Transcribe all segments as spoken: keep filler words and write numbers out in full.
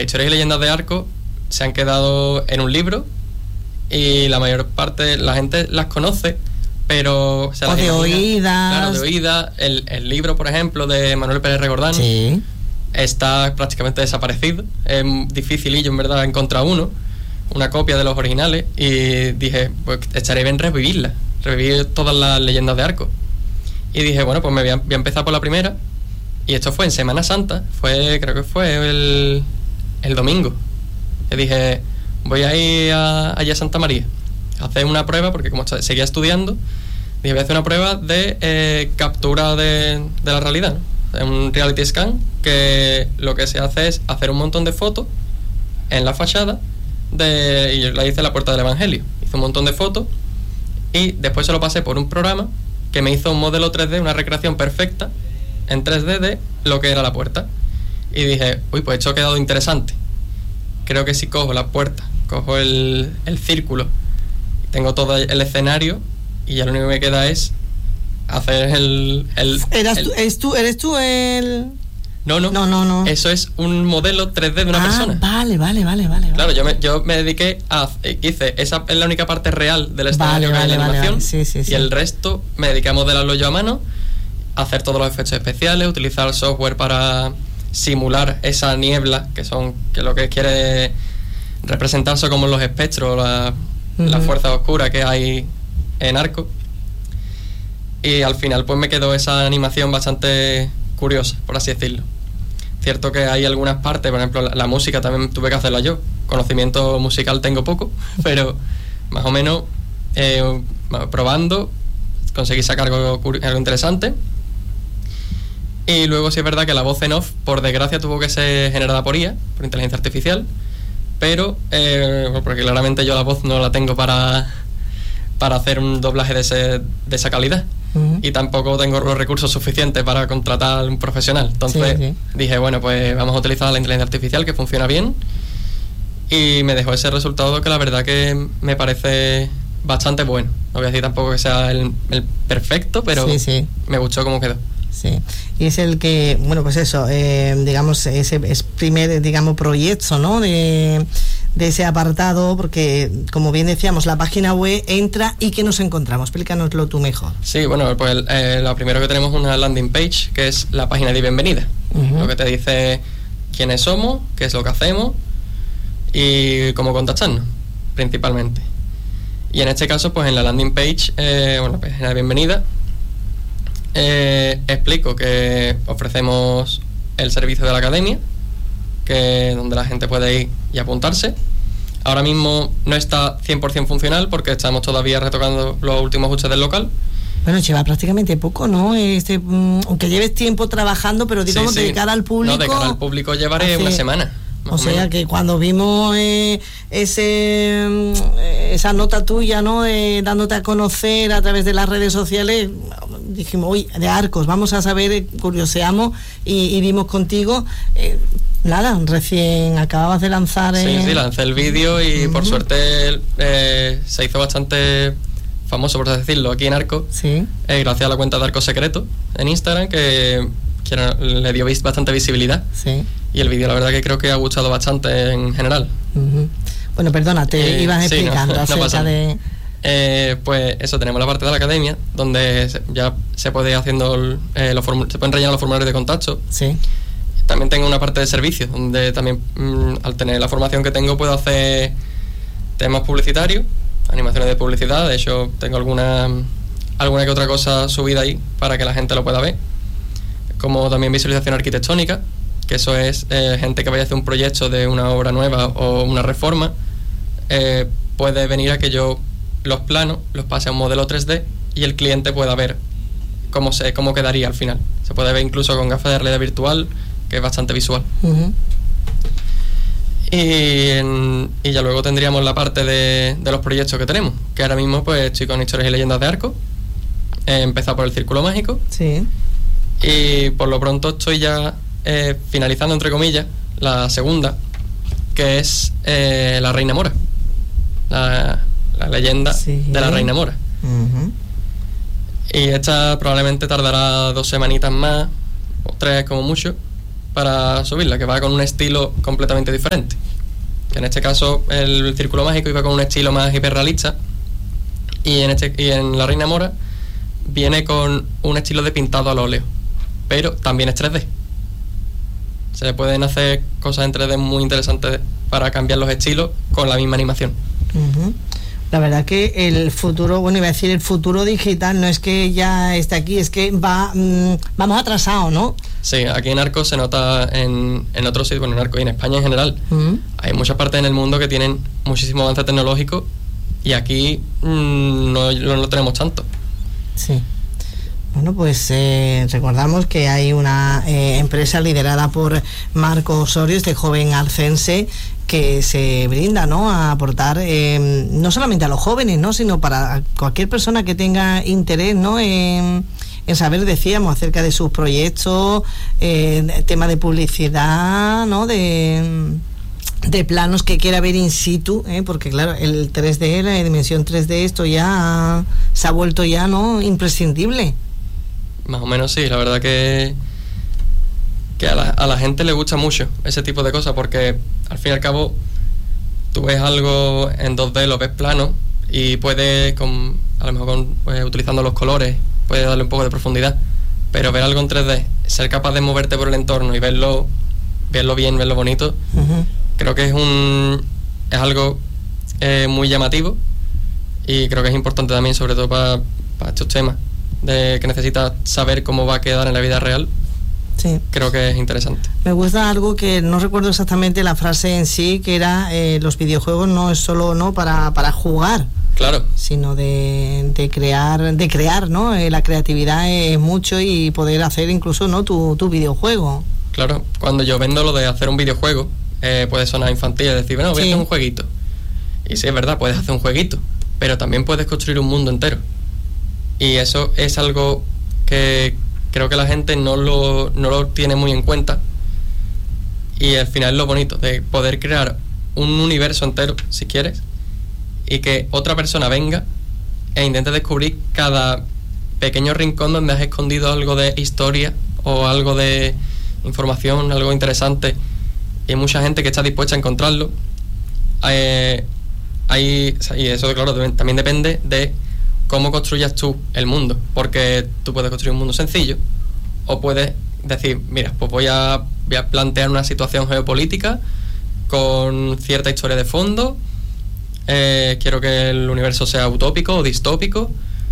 las historias y leyendas de Arcos se han quedado en un libro y la mayor parte, la gente las conoce, pero se o las de imagina, oídas. Claro, de oídas. El, el libro, por ejemplo, de Manuel Pérez Regordán, Sí. está prácticamente desaparecido. Es dificilillo, en verdad, encontrar uno, una copia de los originales, y dije, pues estaría bien revivirla, revivir todas las leyendas de Arcos. Y dije, bueno, pues me voy a, voy a empezar por la primera, y esto fue en Semana Santa, fue creo que fue el, el domingo. Y dije, voy a ir a, allá a Santa María a hacer una prueba, porque como seguía estudiando, dije, voy a hacer una prueba de eh, captura de, de la realidad, ¿no? Un reality scan, que lo que se hace es hacer un montón de fotos en la fachada de, y yo la hice en la Puerta del Evangelio. Hice un montón de fotos y después se lo pasé por un programa que me hizo un modelo tres D, una recreación perfecta en tres D de lo que era la puerta. Y dije, uy, pues esto ha quedado interesante. Creo que si cojo la puerta, cojo el, el círculo, tengo todo el escenario, y ya lo único que me queda es hacer el... el, ¿Eras el tú, ¿eres tú, ¿Eres tú el...? No, no, no, no, no. Eso es un modelo tres D de una ah, persona. Vale, vale, vale, vale. Claro, yo me, yo me dediqué a... Hice, esa es la única parte real del escenario, Vale, que hay vale, en la vale, animación, vale. Sí, sí, sí. Y el resto me dediqué a modelarlo yo a mano, hacer todos los efectos especiales, utilizar software para simular esa niebla, que son que lo que quiere representarse como los espectros, la, uh-huh. la fuerza oscura que hay en Arco. Y al final pues me quedó esa animación bastante curiosa, por así decirlo. Cierto que hay algunas partes, por ejemplo la, la música también tuve que hacerla yo. Conocimiento musical tengo poco, pero más o menos eh, probando conseguí sacar algo, algo interesante. Y luego sí es verdad que la voz en off, por desgracia, tuvo que ser generada por I A, por inteligencia artificial, pero eh, porque claramente yo la voz no la tengo para, para hacer un doblaje de, ese, de esa calidad. Uh-huh. Y tampoco tengo los recursos suficientes para contratar a un profesional. Entonces sí, sí. dije, bueno, pues vamos a utilizar la inteligencia artificial, que funciona bien, y me dejó ese resultado que la verdad que me parece bastante bueno. No voy a decir tampoco que sea el, el perfecto, pero sí, sí. me gustó cómo quedó. Sí, y es el que, bueno, pues eso, eh, digamos, ese es primer, digamos, proyecto, ¿no?, de, de ese apartado, porque, como bien decíamos, la página web entra y ¿qué nos encontramos? Explícanoslo tú mejor. Sí, bueno, pues eh, lo primero que tenemos es una landing page, que es la página de bienvenida, uh-huh. lo que te dice quiénes somos, qué es lo que hacemos y cómo contactarnos, principalmente. Y en este caso, pues en la landing page, eh, bueno, la página de bienvenida, Eh, explico que ofrecemos el servicio de la academia, que donde la gente puede ir y apuntarse. Ahora mismo no está cien por ciento funcional porque estamos todavía retocando los últimos ajustes del local. Bueno, lleva prácticamente poco, ¿no? Este, um, aunque lleves tiempo trabajando, pero digamos sí, sí. de cara al público... No, de cara al público llevaré hace, una semana. O sea menos. Que cuando vimos eh, ese esa nota tuya, ¿no?, eh, dándote a conocer a través de las redes sociales, dijimos, uy, de Arcos, vamos a saber, curioseamos y, y vimos contigo, eh, nada, recién acababas de lanzar... Sí, eh... sí, lancé el vídeo y uh-huh. por suerte eh, se hizo bastante famoso, por así decirlo, aquí en Arcos, sí. eh, gracias a la cuenta de Arcos Secreto en Instagram, que, que le dio bastante visibilidad. Sí. Y el vídeo la verdad que creo que ha gustado bastante en general. Uh-huh. Bueno, perdona, te eh, ibas explicando sí, no, acerca no de... Eh, pues eso, tenemos la parte de la academia, donde se, ya se puede haciendo eh, los formu- se pueden rellenar los formularios de contacto. Sí. También tengo una parte de servicios, donde también mmm, al tener la formación que tengo puedo hacer temas publicitarios, animaciones de publicidad. De hecho tengo alguna alguna que otra cosa subida ahí para que la gente lo pueda ver, como también visualización arquitectónica, que eso es eh, gente que vaya a hacer un proyecto de una obra nueva o una reforma, eh, puede venir a que yo los planos los pase a un modelo tres D y el cliente pueda ver cómo se cómo quedaría al final. Se puede ver incluso con gafas de realidad virtual, que es bastante visual. Uh-huh. Y, en, y ya luego tendríamos la parte de, de los proyectos que tenemos, que ahora mismo pues estoy con historias y leyendas de Arco. He empezado por el Círculo Mágico. Sí. Y por lo pronto estoy ya eh, finalizando, entre comillas, la segunda, que es eh, la Reina Mora, la, la leyenda sí. de la Reina Mora. Uh-huh. Y esta probablemente tardará dos semanitas más, o tres como mucho, para subirla, que va con un estilo completamente diferente. Que en este caso el Círculo Mágico iba con un estilo más hiperrealista, y en, este, y en La Reina Mora viene con un estilo de pintado al óleo, pero también es tres D. Se le pueden hacer cosas en tres D muy interesantes para cambiar los estilos con la misma animación. Uh-huh. La verdad que el futuro, bueno, iba a decir el futuro digital, no es que ya esté aquí, es que va mmm, vamos atrasados, ¿no? Sí, aquí en Arcos se nota, en, en otros sitios, bueno, en Arcos y en España en general, uh-huh. hay muchas partes en el mundo que tienen muchísimo avance tecnológico, y aquí mmm, no, no lo tenemos tanto. Sí. Bueno, pues eh, recordamos que hay una eh, empresa liderada por Marco Osorio, este joven arcense, que se brinda, ¿no?, a aportar eh, no solamente a los jóvenes, ¿no?, sino para cualquier persona que tenga interés, ¿no?, en, en saber, decíamos, acerca de sus proyectos, eh, tema de publicidad, ¿no?, de, de planos que quiera ver in situ, ¿eh? Porque claro, el tres D, la dimensión tres D, esto ya se ha vuelto ya, ¿no?, imprescindible. Más o menos sí, la verdad que que a la, a la gente le gusta mucho ese tipo de cosas, porque al fin y al cabo tú ves algo en dos D, lo ves plano, y puedes, con, a lo mejor con, pues, utilizando los colores, puedes darle un poco de profundidad, pero ver algo en tres D, ser capaz de moverte por el entorno y verlo, verlo bien, verlo bonito, uh-huh. creo que es un es algo eh, muy llamativo, y creo que es importante también, sobre todo para, para estos temas de que necesitas saber cómo va a quedar en la vida real. Sí. Creo que es interesante. Me gusta algo que no recuerdo exactamente la frase en sí, que era eh, los videojuegos no es solo, no para, para jugar, claro, sino de, de crear, de crear, ¿no? Eh, la creatividad es mucho, y poder hacer incluso, ¿no?, tu, tu videojuego. Claro, cuando yo vendo lo de hacer un videojuego, eh, puede sonar infantil, es decir, bueno, voy sí. a hacer un jueguito. Y sí, es verdad, puedes hacer un jueguito, pero también puedes construir un mundo entero. Y eso es algo que creo que la gente no lo, no lo tiene muy en cuenta. Y al final es lo bonito de poder crear un universo entero, si quieres, y que otra persona venga e intente descubrir cada pequeño rincón donde has escondido algo de historia o algo de información, algo interesante. Y hay mucha gente que está dispuesta a encontrarlo. Eh, hay, y eso, claro, también depende de cómo construyas tú el mundo, porque tú puedes construir un mundo sencillo, o puedes decir, mira, pues voy a, voy a plantear una situación geopolítica con cierta historia de fondo, eh, quiero que el universo sea utópico o distópico,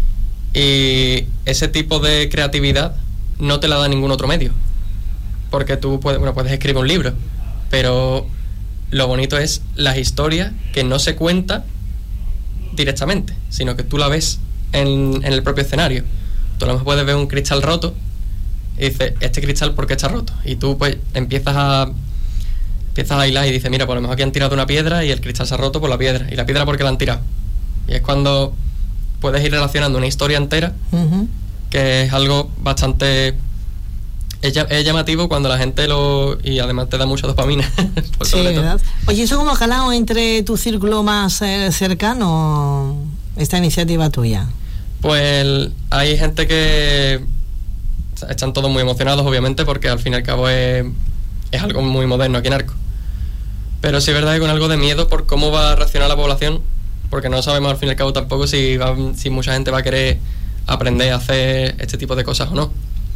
y ese tipo de creatividad no te la da ningún otro medio, porque tú puedes, bueno, puedes escribir un libro, pero lo bonito es las historias que no se cuentan directamente, sino que tú la ves en, en el propio escenario. Tú a lo mejor puedes ver un cristal roto y dices, este cristal, ¿por qué está roto? Y tú pues empiezas a empiezas a hilar y dices, mira, pues a lo mejor aquí han tirado una piedra y el cristal se ha roto por la piedra, y la piedra ¿por qué la han tirado? Y es cuando puedes ir relacionando una historia entera, uh-huh. que es algo bastante es, es llamativo cuando la gente lo... y además te da mucha dopamina. Sí, ¿verdad? Oye, ¿eso cómo ha calado entre tu círculo más eh, cercano, esta iniciativa tuya? Pues hay gente que están todos muy emocionados, obviamente, porque al fin y al cabo es, es algo muy moderno aquí en Arcos. Pero sí es verdad que con algo de miedo por cómo va a reaccionar la población, porque no sabemos al fin y al cabo tampoco si, va, si mucha gente va a querer aprender a hacer este tipo de cosas o no.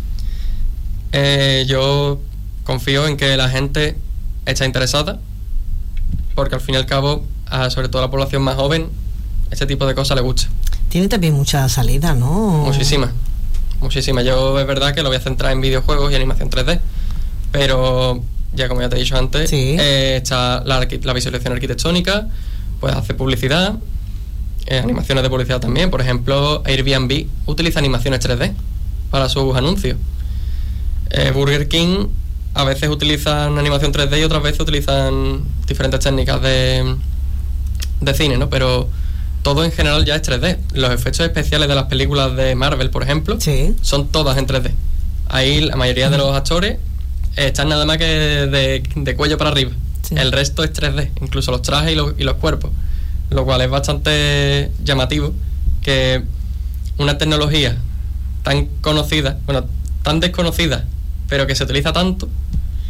Eh, yo confío en que la gente está interesada, porque al fin y al cabo, a, sobre todo a la población más joven, este tipo de cosas le gusta. Tiene también mucha salida, ¿no? Muchísima, muchísima. Yo es verdad que lo voy a centrar en videojuegos y animación tres D, pero ya como ya te he dicho antes, sí. eh, está la, la visualización arquitectónica, puedes hacer publicidad, eh, animaciones de publicidad también. Por ejemplo, Airbnb utiliza animaciones tres D para sus anuncios. Eh, Burger King a veces utilizan animación tres D y otras veces utilizan diferentes técnicas de, de cine, ¿no? Pero todo en general ya es tres D. Los efectos especiales de las películas de Marvel, por ejemplo, sí. son todas en tres D. Ahí la mayoría de los actores están nada más que de, de cuello para arriba. Sí. El resto es tres D, incluso los trajes y los, y los cuerpos. Lo cual es bastante llamativo que una tecnología tan conocida, bueno, tan desconocida, pero que se utiliza tanto,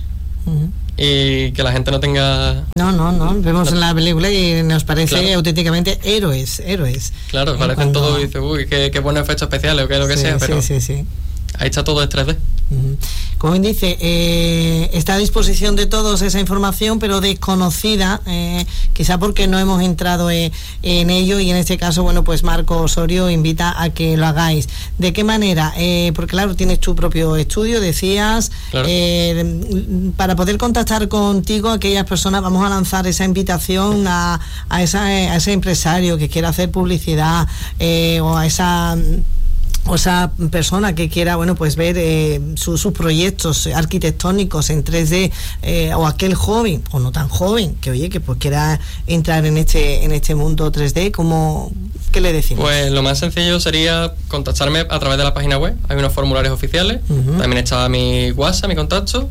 uh-huh. y que la gente no tenga... No, no, no, vemos no. la película y nos parece claro. auténticamente héroes, héroes. Claro, parecen cuando... todos y dices, uy, qué, qué buenos efectos especiales o qué lo que sí, sea, pero sí, sí, sí. ahí está todo en tres D. Uh-huh. Como bien dice, eh, está a disposición de todos esa información, pero desconocida, eh, quizá porque no hemos entrado eh, en ello, y en este caso, bueno, pues Marco Osorio invita a que lo hagáis. ¿De qué manera? Eh, porque claro, tienes tu propio estudio, decías, claro. eh, para poder contactar contigo, aquellas personas, vamos a lanzar esa invitación a, a, esa, a ese empresario que quiera hacer publicidad, eh, o a esa... o esa persona que quiera, bueno, pues ver eh, su, sus proyectos arquitectónicos en tres D, eh, o aquel joven o no tan joven que oye que pues quiera entrar en este en este mundo tres D, ¿cómo, qué le decimos? Pues lo más sencillo sería contactarme a través de la página web. Hay unos formularios oficiales, uh-huh. también está mi WhatsApp, mi contacto,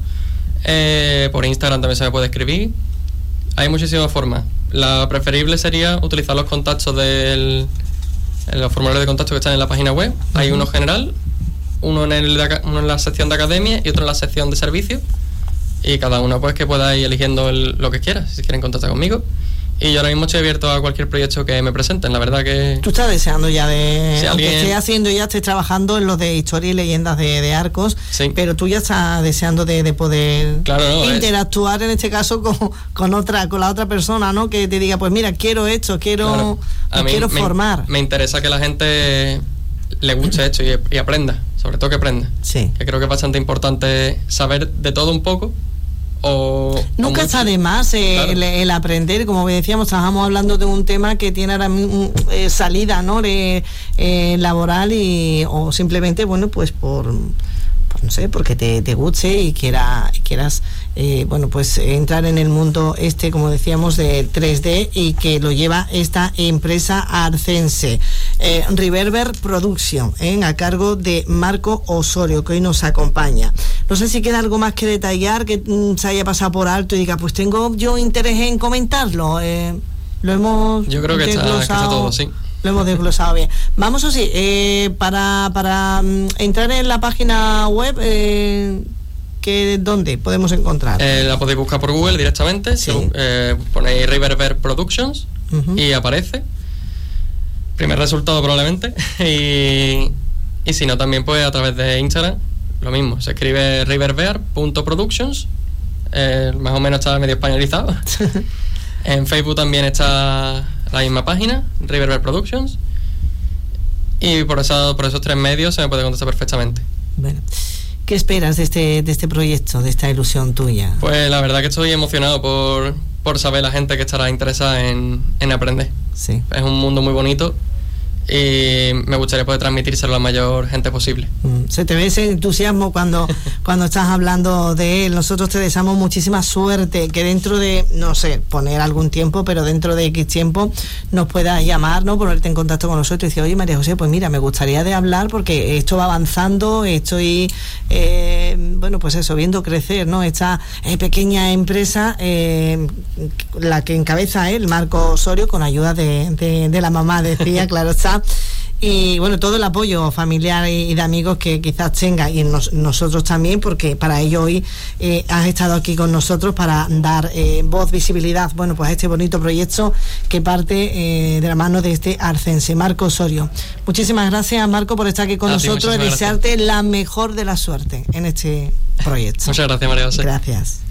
eh, por Instagram también se me puede escribir. Hay muchísimas formas. La preferible sería utilizar los contactos del en los formularios de contacto que están en la página web. Uh-huh. Hay uno general, uno en, el de, uno en la sección de academia y otro en la sección de servicios, y cada uno pues que pueda ir eligiendo el, lo que quiera, si quieren contactar conmigo. Y yo ahora mismo estoy abierto a cualquier proyecto que me presenten, la verdad que... Tú estás deseando ya de... Si aunque alguien... estés haciendo ya, estés trabajando en los de historia y leyendas de, de Arcos, sí. pero tú ya estás deseando de, de poder claro, no, interactuar es... en este caso con, con otra con la otra persona, ¿no? Que te diga, pues mira, quiero esto, quiero, claro. me quiero me, formar. Me interesa que la gente le guste esto y, y aprenda, sobre todo que aprenda. Sí. Que creo que es bastante importante saber de todo un poco. O, Nunca o está de más eh, claro. el, el aprender, como decíamos, estábamos hablando de un tema que tiene ahora eh, salida, ¿no? De, eh, laboral, y o simplemente, bueno, pues por, por no sé, porque te, te guste y quiera, quieras, eh, bueno, pues entrar en el mundo este, como decíamos, de tres D, y que lo lleva esta empresa arcense. Eh, Reverber Production, eh, a cargo de Marco Osorio, que hoy nos acompaña. No sé si queda algo más que detallar, que mm, se haya pasado por alto y diga, pues tengo yo interés en comentarlo. Eh, lo hemos Yo creo que está, que está todo, sí. Lo hemos desglosado bien. Vamos así, eh, para, para mm, entrar en la página web, eh, que, ¿dónde podemos encontrar? Eh, la podéis buscar por Google directamente, sí. si, eh, ponéis Reverber Productions uh-huh. y aparece. Primer resultado probablemente. y, y si no, también pues a través de Instagram, lo mismo, se escribe reverber punto productions, eh, más o menos está medio españolizado. En Facebook también está la misma página, Reverber Productions, y por, esa, por esos tres medios se me puede contactar perfectamente. Bueno, ¿qué esperas de este, de este proyecto, de esta ilusión tuya? Pues la verdad que estoy emocionado por, por saber la gente que estará interesada en, en aprender. Sí. Es un mundo muy bonito y me gustaría poder transmitírselo a la mayor gente posible. Mm, se te ve ese entusiasmo cuando, cuando estás hablando de él. Nosotros te deseamos muchísima suerte, que dentro de, no sé, poner algún tiempo, pero dentro de X tiempo nos puedas llamar, ¿no? Ponerte en contacto con nosotros y decir, oye, María José, pues mira, me gustaría de hablar porque esto va avanzando, estoy, eh, bueno, pues eso, viendo crecer, ¿no? Esta eh, pequeña empresa, eh, la que encabeza él, Marco Osorio, con ayuda de, de, de la mamá, decía, claro está. Y bueno, todo el apoyo familiar y de amigos que quizás tenga, y nos, nosotros también, porque para ello hoy eh, has estado aquí con nosotros para dar eh, voz, visibilidad, bueno, pues a este bonito proyecto que parte eh, de la mano de este arcense, Marco Osorio. Muchísimas gracias, Marco, por estar aquí con a nosotros y desearte gracias. La mejor de la suerte en este proyecto. Muchas gracias, María José. Gracias.